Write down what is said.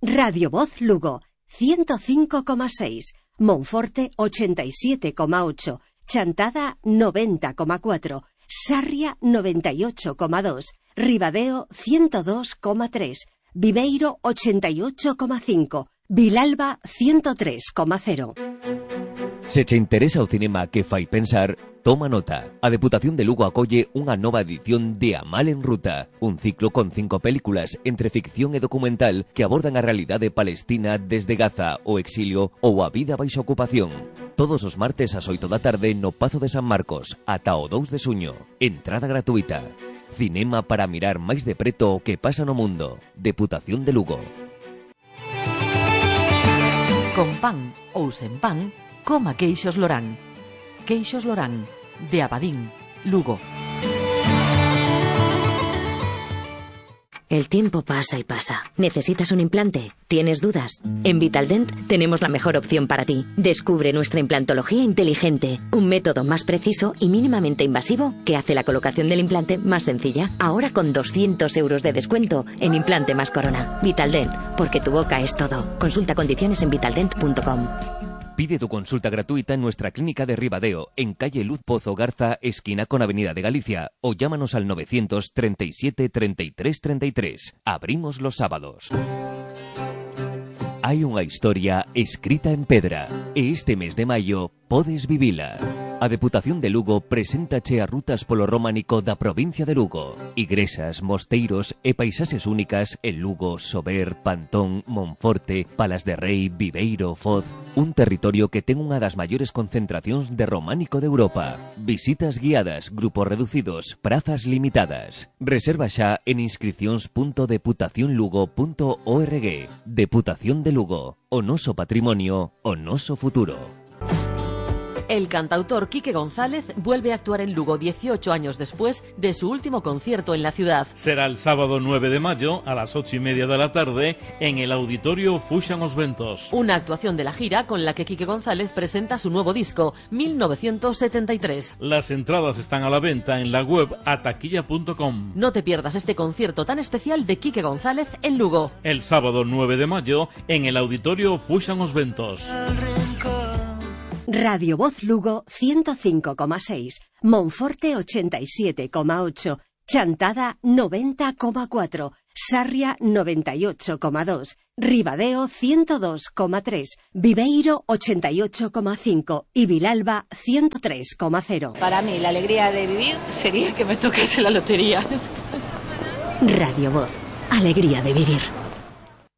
Radio Voz Lugo, 105,6, Monforte 87,8, Chantada 90,4, Sarria 98,2, Ribadeo 102,3, Viveiro 88,5, Vilalba 103,0. Se che interesa o cinema que fai pensar, toma nota. A Deputación de Lugo acolle unha nova edición de A Mal en Ruta, un ciclo con 5 películas entre ficción e documental que abordan a realidade palestina desde Gaza, o exilio ou a vida baixo ocupación. Todos os martes ás 8 da tarde no Pazo de San Marcos, ata o 2 de xuño. Entrada gratuita. Cinema para mirar máis de preto o que pasa no mundo. Deputación de Lugo. Con pan ou sen pan, coma queixos Lorán. Queixos Lorán, de Abadín, Lugo. El tiempo pasa y pasa. ¿Necesitas un implante? ¿Tienes dudas? En Vitaldent tenemos la mejor opción para ti. Descubre nuestra implantología inteligente, un método más preciso y mínimamente invasivo que hace la colocación del implante más sencilla. Ahora con 200 euros de descuento en implante más corona. Vitaldent, porque tu boca es todo. Consulta condiciones en vitaldent.com. Pide tu consulta gratuita en nuestra clínica de Ribadeo, en calle Luz Pozo Garza, esquina con Avenida de Galicia, o llámanos al 937 33 33. Abrimos los sábados. Hai unha historia escrita en pedra, e este mes de maio podes vivila. A Deputación de Lugo preséntache as rutas polo románico da provincia de Lugo. Igrexas, mosteiros e paisaxes únicas en Lugo, Sober, Pantón, Monforte, Palas de Rei, Viveiro, Foz. Un territorio que ten unha das maiores concentracións de románico de Europa. Visitas guiadas, grupos reducidos, prazas limitadas. Reserva xa en inscripcións.deputacionlugo.org. Deputación de Lugo, o noso patrimonio, o noso futuro. El cantautor Quique González vuelve a actuar en Lugo 18 años después de su último concierto en la ciudad. Será el sábado 9 de mayo a las 8:30 de la tarde en el Auditorio Fuxan os Ventos. Una actuación de la gira con la que Quique González presenta su nuevo disco, 1973. Las entradas están a la venta en la web ataquilla.com. No te pierdas este concierto tan especial de Quique González en Lugo. El sábado 9 de mayo en el Auditorio Fuxan os Ventos. Radio Voz Lugo 105,6, Monforte 87,8, Chantada 90,4, Sarria 98,2, Ribadeo 102,3, Viveiro 88,5 y Vilalba 103,0. Para mí la alegría de vivir sería que me tocase la lotería. Radio Voz, alegría de vivir.